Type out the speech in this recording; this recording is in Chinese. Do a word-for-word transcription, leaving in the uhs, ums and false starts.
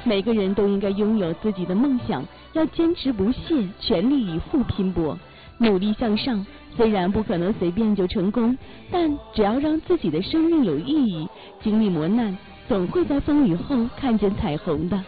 每个人都应该拥有自己的梦想，要坚持不懈，全力以赴拼搏，努力向上。虽然不可能随便就成功，但只要让自己的生命有意义，经历磨难，总会在风雨后看见彩虹的。